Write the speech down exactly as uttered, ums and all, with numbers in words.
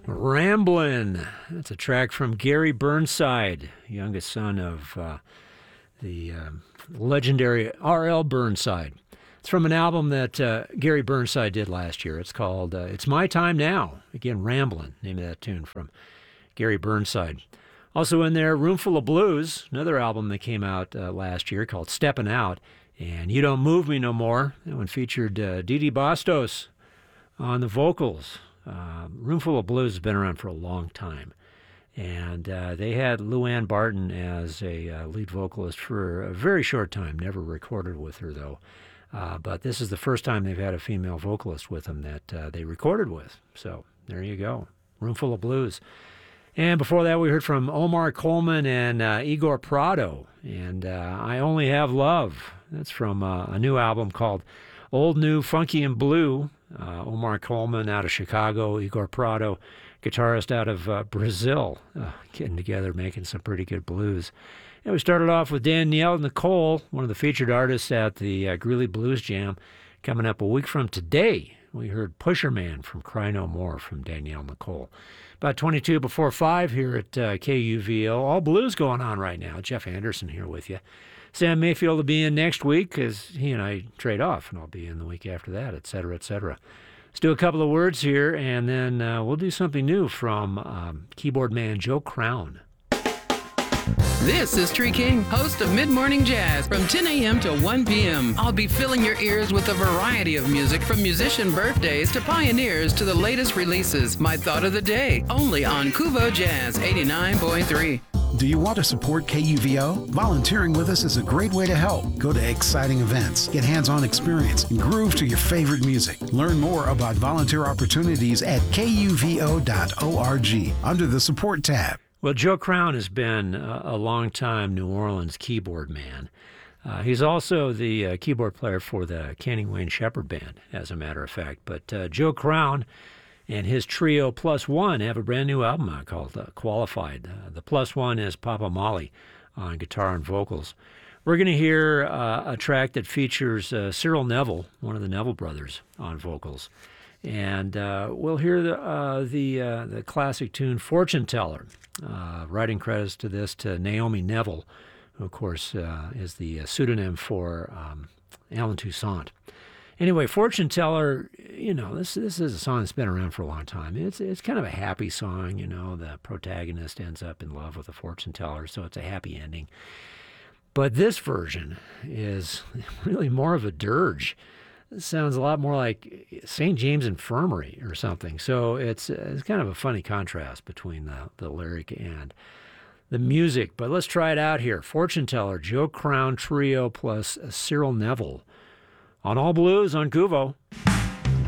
Ramblin'. That's a track from Gary Burnside, youngest son of uh, the uh, legendary R L Burnside. It's from an album that uh, Gary Burnside did last year. It's called uh, It's My Time Now. Again, Ramblin', name of that tune from Gary Burnside. Also in there, Roomful of Blues, another album that came out uh, last year called Steppin' Out. And You Don't Move Me No More. That one featured uh, Dee Dee Bastos on the vocals. Uh, Roomful of Blues has been around for a long time. And uh, they had Luann Barton as a uh, lead vocalist for a very short time. Never recorded with her, though. Uh, but this is the first time they've had a female vocalist with them that uh, they recorded with. So there you go. Roomful of Blues. And before that, we heard from Omar Coleman and uh, Igor Prado. And uh, I Only Have Love. That's from uh, a new album called Old, New, Funky, and Blue. Uh, Omar Coleman out of Chicago, Igor Prado, guitarist out of uh, Brazil, uh, getting together, making some pretty good blues. And we started off with Danielle Nicole, one of the featured artists at the uh, Greeley Blues Jam. Coming up a week from today, we heard Pusher Man from Cry No More from Danielle Nicole. About twenty-two before five here at uh, K U V O. All blues going on right now. Jeff Anderson here with you. Sam Mayfield will be in next week because he and I trade off, and I'll be in the week after that, et cetera, et cetera. Let's do a couple of words here, and then uh, we'll do something new from um, keyboard man Joe Crown. This is Tree King, host of Mid Morning Jazz from ten a.m. to one p.m. I'll be filling your ears with a variety of music from musician birthdays to pioneers to the latest releases. My thought of the day, only on Kuvo Jazz eighty-nine point three. Do you want to support K U V O? Volunteering with us is a great way to help. Go to exciting events, get hands-on experience, and groove to your favorite music. Learn more about volunteer opportunities at K U V O dot org under the Support tab. Well, Joe Crown has been a, a long-time New Orleans keyboard man. Uh, he's also the uh, keyboard player for the Canning Wayne Shepherd Band, as a matter of fact. But uh, Joe Crown and his trio Plus One have a brand new album out called uh, Qualified. Uh, the Plus One is Papa Molly on guitar and vocals. We're going to hear uh, a track that features uh, Cyril Neville, one of the Neville brothers, on vocals. And uh, we'll hear the uh, the, uh, the classic tune Fortune Teller. Uh, writing credits to this to Naomi Neville, who, of course, uh, is the uh, pseudonym for um, Alan Toussaint. Anyway, Fortune Teller, you know, this this is a song that's been around for a long time. It's it's kind of a happy song, you know. The protagonist ends up in love with a fortune teller, so it's a happy ending. But this version is really more of a dirge. It sounds a lot more like Saint James Infirmary or something. So it's it's kind of a funny contrast between the, the lyric and the music. But let's try it out here. Fortune Teller, Joe Crown Trio plus Cyril Neville on All Blues on Kuvo.